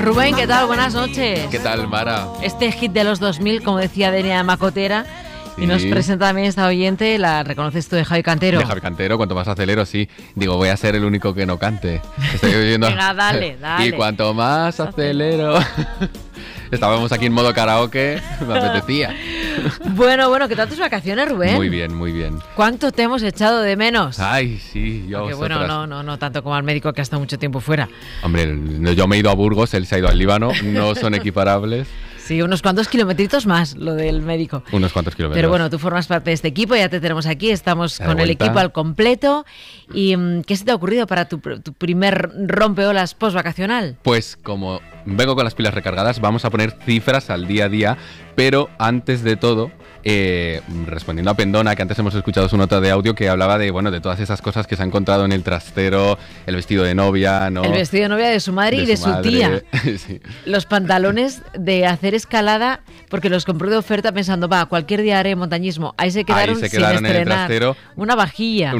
Rubén, ¿qué tal? Buenas noches. ¿Qué tal, Mara? Este hit de los 2000, como decía Denia Macotera, sí. Y nos presenta también esta oyente, la reconoces tú, de Javi Cantero. De Javi Cantero, cuanto más acelero, sí. Digo, voy a ser el único que no cante. Estoy oyendo. Venga, dale. Y cuanto más acelero... Estábamos aquí en modo karaoke, me apetecía. Bueno, ¿qué tal tus vacaciones, Rubén? Muy bien, muy bien. ¿Cuánto te hemos echado de menos? Ay, sí, yo. Porque bueno, no tanto como al médico que ha estado mucho tiempo fuera. Hombre, yo me he ido a Burgos, él se ha ido al Líbano, no son equiparables. Sí, unos cuantos kilometritos más, lo del médico. Unos cuantos kilómetros. Pero bueno, tú formas parte de este equipo, ya te tenemos aquí, estamos con el equipo al completo. ¿Y qué se te ha ocurrido para tu primer rompeolas post-vacacional? Pues como vengo con las pilas recargadas, vamos a poner cifras al día a día, pero antes de todo... respondiendo a Pendona, que antes hemos escuchado su nota de audio que hablaba de todas esas cosas que se ha encontrado en el trastero, el vestido de novia, ¿no? El vestido de novia de su madre y de su tía. Sí. Los pantalones de hacer escalada, porque los compró de oferta pensando, cualquier día haré montañismo. Ahí se quedaron sin estrenar. En el trastero. Una vajilla.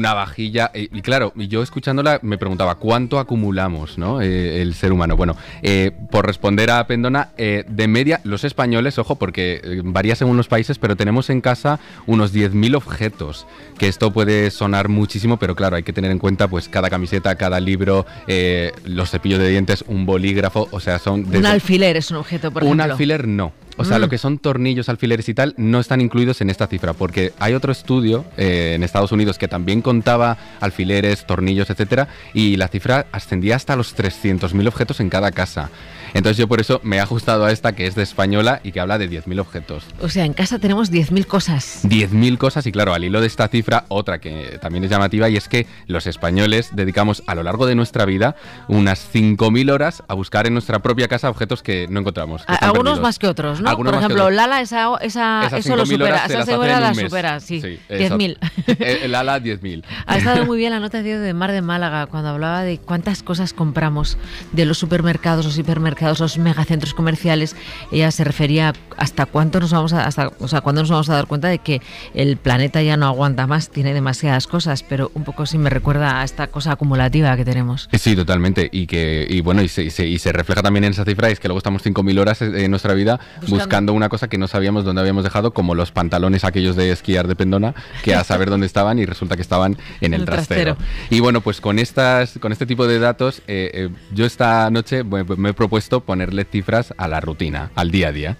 Y claro, yo escuchándola me preguntaba, ¿cuánto acumulamos, ¿no? El ser humano? Bueno, por responder a Pendona, de media, los españoles, ojo, porque varía según los países, pero tenemos en casa unos 10.000 objetos, que esto puede sonar muchísimo, pero claro, hay que tener en cuenta pues cada camiseta, cada libro, los cepillos de dientes, un bolígrafo, o sea, son... Un alfiler es un objeto, por ejemplo. Un alfiler no. O sea, lo que son tornillos, alfileres y tal, no están incluidos en esta cifra, porque hay otro estudio en Estados Unidos que también contaba alfileres, tornillos, etcétera, y la cifra ascendía hasta los 300.000 objetos en cada casa. Entonces yo por eso me he ajustado a esta, que es de española y que habla de 10.000 objetos. O sea, en casa tenemos 10.000 cosas. 10.000 cosas y claro, al hilo de esta cifra, otra que también es llamativa, y es que los españoles dedicamos a lo largo de nuestra vida unas 5.000 horas a buscar en nuestra propia casa objetos que no encontramos. Algunos perdidos. Más que otros, ¿no? Algunos por ejemplo, Lala, eso lo supera. Esa señora la supera, sí. 10.000. El Lala, 10.000. Ha estado muy bien la nota de Mar de Málaga, cuando hablaba de cuántas cosas compramos de los supermercados, los megacentros comerciales. Ella se refería hasta cuándo nos vamos a dar cuenta de que el planeta ya no aguanta más, tiene demasiadas cosas, pero un poco sí me recuerda a esta cosa acumulativa que tenemos. Sí, totalmente, y se refleja también en esa cifra, es que luego estamos 5.000 horas en nuestra vida buscando una cosa que no sabíamos dónde habíamos dejado, como los pantalones aquellos de esquiar de Pendona, que a saber dónde estaban y resulta que estaban en el trastero. Y bueno, pues con este tipo de datos, yo esta noche me he propuesto ponerle cifras a la rutina, al día a día.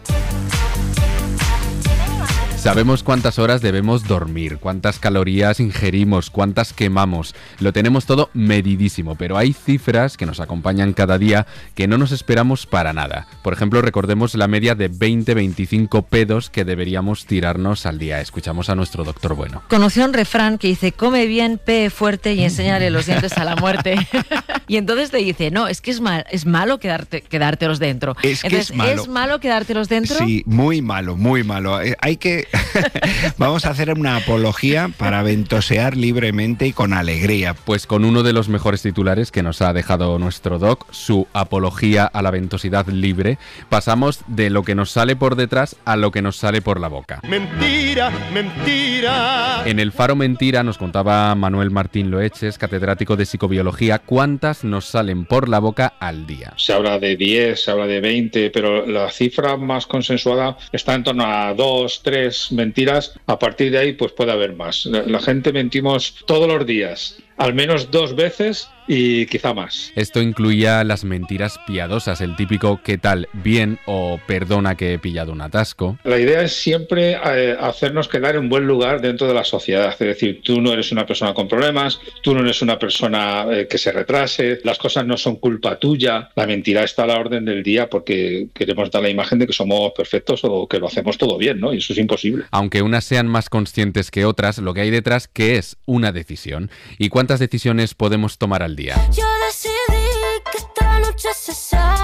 Sabemos cuántas horas debemos dormir, cuántas calorías ingerimos, cuántas quemamos. Lo tenemos todo medidísimo, pero hay cifras que nos acompañan cada día que no nos esperamos para nada. Por ejemplo, recordemos la media de 20-25 pedos que deberíamos tirarnos al día. Escuchamos a nuestro doctor Bueno. Conoció un refrán que dice, come bien, pee fuerte y enséñale los dientes a la muerte. Y entonces te dice, no, es que es malo quedártelos dentro. Es malo quedártelos dentro. Sí, muy malo, muy malo. Hay que... Vamos a hacer una apología para ventosear libremente y con alegría. Pues con uno de los mejores titulares que nos ha dejado nuestro doc, su apología a la ventosidad libre, pasamos de lo que nos sale por detrás a lo que nos sale por la boca. Mentira, mentira. En el Faro Mentira nos contaba Manuel Martín Loeches, catedrático de psicobiología, cuántas nos salen por la boca al día. Se habla de 10, se habla de 20, pero la cifra más consensuada está en torno a 2, 3 mentiras. A partir de ahí pues puede haber más. La gente mentimos todos los días, al menos 2 veces y quizá más. Esto incluía las mentiras piadosas, el típico ¿qué tal? Bien o perdona que he pillado un atasco. La idea es siempre hacernos quedar en buen lugar dentro de la sociedad, es decir, tú no eres una persona con problemas, tú no eres una persona que se retrase, las cosas no son culpa tuya, la mentira está a la orden del día porque queremos dar la imagen de que somos perfectos o que lo hacemos todo bien, ¿no? Y eso es imposible. Aunque unas sean más conscientes que otras, lo que hay detrás que es una decisión. ¿Y cuántas decisiones podemos tomar al día? Yo decidí que esta noche se sale.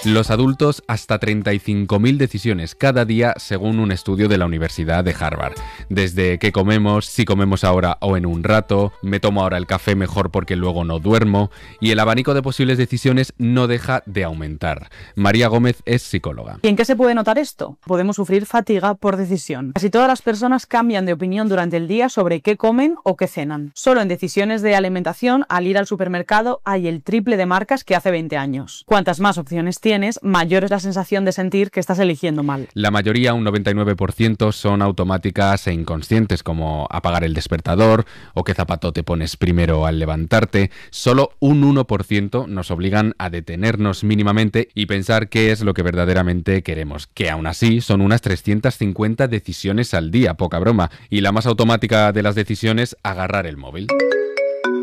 Los adultos hasta 35.000 decisiones cada día según un estudio de la Universidad de Harvard. Desde qué comemos, si comemos ahora o en un rato, me tomo ahora el café mejor porque luego no duermo, y el abanico de posibles decisiones no deja de aumentar. María Gómez es psicóloga. ¿Y en qué se puede notar esto? Podemos sufrir fatiga por decisión. Casi todas las personas cambian de opinión durante el día sobre qué comen o qué cenan. Solo en decisiones de alimentación, al ir al supermercado, hay el triple de marcas que hace 20 años. Cuantas más opciones tienes, mayor es la sensación de sentir que estás eligiendo mal. La mayoría, un 99%, son automáticas e inconscientes, como apagar el despertador o qué zapato te pones primero al levantarte. Solo un 1% nos obligan a detenernos mínimamente y pensar qué es lo que verdaderamente queremos, que aún así son unas 350 decisiones al día, poca broma, y la más automática de las decisiones, agarrar el móvil.